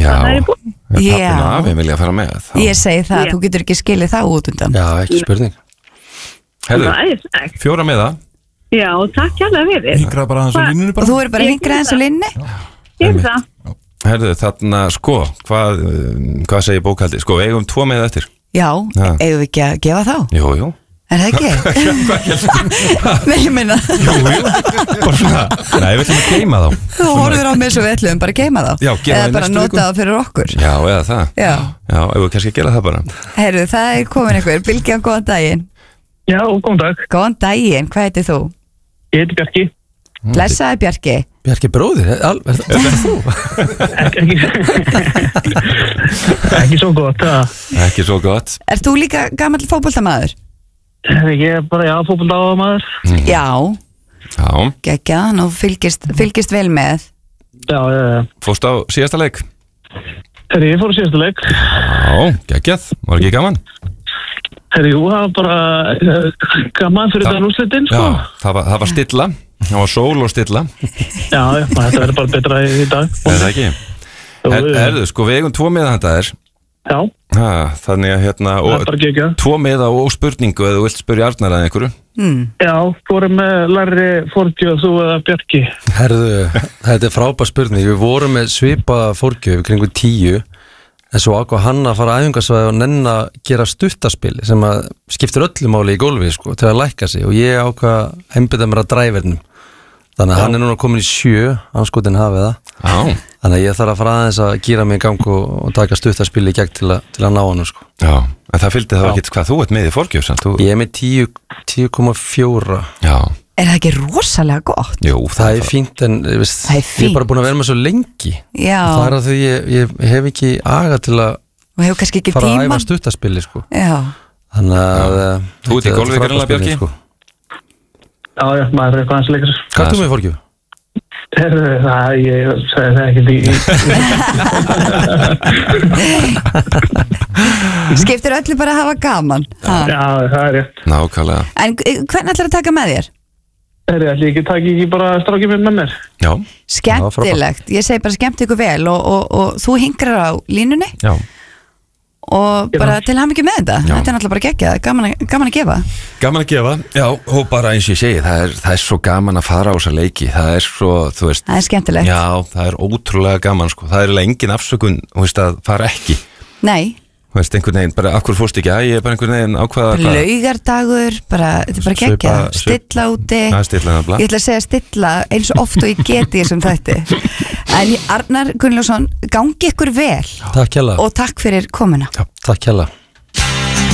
það er búin. Pappin og afinn vilja fara með þá. Ég segi það, þú getur ekki skilið það út undan. Já, ekki spurning. Herðu, 4 með það. Já, takk hérlega fyrir. Hingrað bara hans á línunni bara. Og þú eru bara hingrað hans á línunni? Ég er það. Herðu, þarna, sko, hvað segir bókhaldi? Sko, eigum 2 með eftir. Já, eigum við ekki að gefa þá? Jú. Er það ekki? Nei, ég meina. Jú, bara svona. Nei, við ætlum að geyma þá. Þú horfður á mig svo við ætlum bara að geyma þá. Já, gera það í eða bara næstu nota það fyrir okkur. Já, eða það. Já, ef við kannski gera það bara. Heyrðu, það er komin einhver. Bylgja, góðan daginn. Já, góðan dag. Góðan daginn, hvað heitir þú? Ég heiti Bjarki. Blessaði Bjarki. Bjarki bróðir, er það þú? Ekki svo gott, Ekki svo gott. Ert þú líka gamall fótboltamaður? Ég er bara, fótboltamaður. Já. Já. Gekkjaðan og fylgist vel með. Já. Fórst á síðasta leik? Ég fór á síðasta leik. Já, geggjað. Var ekki gaman? Jú, það var bara gaman fyrir þann úrslitin, sko. Já, það var stilla. Það var sól og stilla. Já, þetta verður bara betra í dag. Er það ekki? Erðu, sko, við eigum 2 miða þetta er. Já. Þannig að hérna, það er bara geggjað. 2 miða og spurningu eða þú vilt spyrja Arnar að einhverju. Já, vorum með Larry, Forgjöf, þú eða Bjarki. Herðu, þetta er frábær spurning. Við vorum með svipaða Forgjöf kringu 10. En svo ákvað hann að fara æfingarsvæði og nenn að gera stuttaspili sem að skiptir öllu máli í gólfi, sko, til að lækka sig og ég ákvað að einbeita mér að dræfernum. Þannig að hann er núna komin í 7, anskotin hafið það. Já. Þannig að ég þarf að fara aðeins að gíra mig í gang og taka stuttaspili í gegn til að ná hann, sko. Já, en það fylgdi þá ekki hvað þú ert með í Forgjöf, samt? Ég er með 10,4. Já. Er það ekki rosalega gott? Jú, það er fínt en veist, það er fínt. Ég er bara búin að vera með svo lengi. Já. Það er að því ég hef ekki aga til að fara að æfa stuttaspili, sko. Já. Þannig að þú ert í golfi greinlega, Bjarki? Sko. Já, maður er eitthvað hans leikar. Hvað er þú með Forgjöf? Ég segi það ekki Skiptir öllu bara að hafa gaman. Já, það er rétt. Nákvæmlega. En hvernig ætlar að taka með þér? Ég taki ekki bara strákið með mér. Já. Skemmtilegt, ég segi bara skemmt ykkur vel og þú hingrar á línunni. Já. Og bara til hamingju með þetta. Þetta er náttúrulega bara geggjað, gaman að gefa. Gaman að gefa, já, og bara eins og ég segi, það er svo gaman að fara á þessa leiki. Það er svo, þú veist. Það er skemmtilegt. Já, það er ótrúlega gaman, sko. Það er engin afsökun, þú veist, að fara ekki. Nei. Þú veist, einhvern veginn, bara, akkur fórst ekki, ég er bara einhvern veginn ákvaða. Laugardagur, bara, þetta er bara geggjað. Stilla úti. Ég ætla að segja stilla eins og oft og ég geti þessum þætti. En Arnar Gunnlaugsson, gangi ykkur vel. Takk hérlega. Og takk fyrir komuna. Já, takk hérlega.